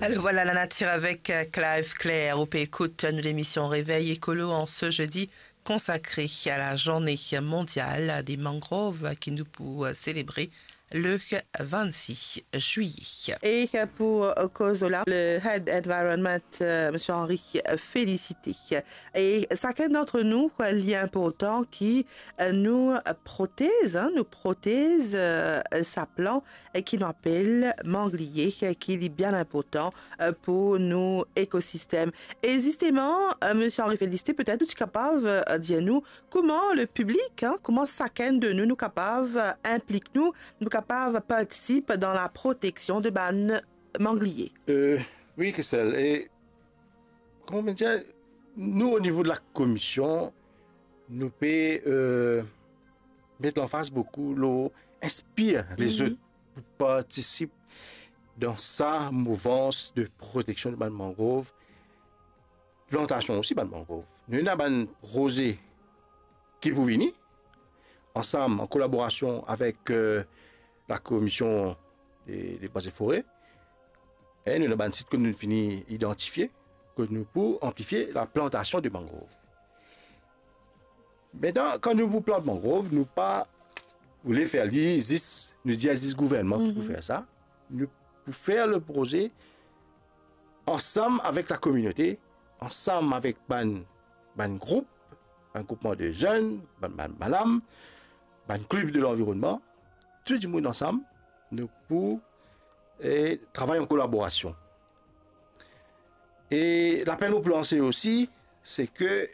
Alors voilà la nature avec Clive Claire. Au écoute, nous l'émission Réveil écolo en ce jeudi consacré à la journée mondiale des mangroves qui nous pour célébrer le 26 juillet. Et pour cause de là, le Head Environment, M. Henri, félicité. Et chacun d'entre nous, il y a important qui nous protège sa plante et qui nous appelle manglier, qui est bien important pour nos écosystèmes. Et justement, M. Henri félicité, peut-être tu es capable de dire nous comment le public, comment chacun de nous est capable implique nous capable participer dans la protection de ban manglier. Oui, Christelle. Et comment dire, nous au niveau de la commission, nous pouvons mettre en face beaucoup, l'eau inspire les autres pour participer dans sa mouvance de protection de ban mangrove, plantation aussi ban mangrove. Nous avons un projet qui vous venir ensemble en collaboration avec la commission des bois et forêts. Et nous avons un site que nous finissons identifier, que nous pouvons amplifier la plantation de mangroves. Maintenant, quand nous vous plantons mangroves, nous pas voulons faire nous disons gouvernement pour faire ça. Nous pour faire le projet ensemble avec la communauté, ensemble avec un groupe, un groupement de jeunes, un club de l'environnement. Tout le monde ensemble, nous pouvons travailler en collaboration. Et la peine au plancer aussi, c'est que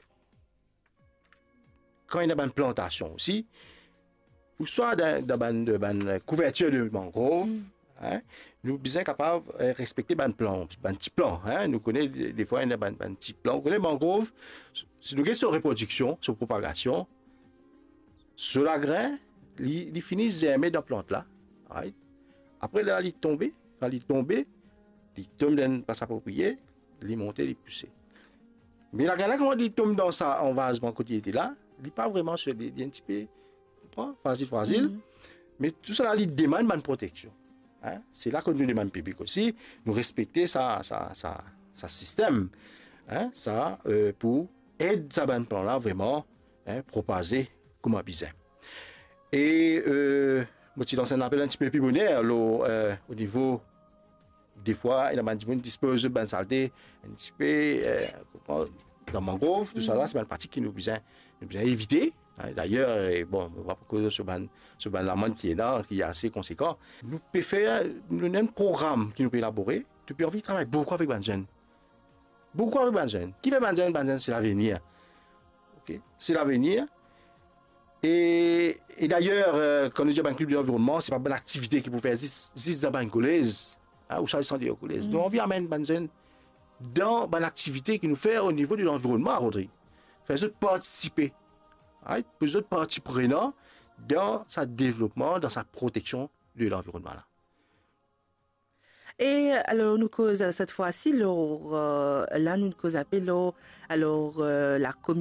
quand il y a une plantation aussi, ou soit dans une couverture de mangrove, nous sommes capables de respecter un petit plan. Nous connaissons des fois un petit plan. Nous connaissons mangrove, si nous avons sur reproduction, sur propagation, sur la graine, il finit germer dans la plante là. Right? Après, là, il tombe. Quand il tombe, il tombe dans l'espace approprié, il monte, il pousse. Mais la graine, quand il tombe dans sa envasement quand il était là, il n'est pas vraiment sur des un petit peu facile. Mais tout ça, là, il demande une protection. C'est là que nous demandons public aussi, nous respecter sa système. Pour aider ce plan là vraiment propager comme un bizarre. Et moi, je lance un appel un petit peu plus bonheur au niveau des fois, il y a des gens qui disposent de saleté un petit peu dans mangrove, tout ça là, c'est une pratique qui nous besoin éviter. D'ailleurs, bon, on va pas causer sur l'amende qui est là, qui est assez conséquent. Nous pouvons faire un programme qui nous peut élaborer. Nous pouvons travailler beaucoup avec les jeunes. Beaucoup avec les jeunes. Qui fait les jeunes, c'est l'avenir. Okay? C'est l'avenir. Et d'ailleurs, quand nous disons un club de l'environnement, ce n'est pas une bonne activité qui peut faire 10 dans une collège, ou ça, ils sont des collèges. Nous, on vient amener les jeunes dans une activité qui nous fait au niveau de l'environnement, Rodrigue. Faire eux participer. Pour les autres parties prenantes dans sa développement, dans sa protection de l'environnement. Et alors, nous cause cette fois-ci, là, nous cause appelons alors la communauté.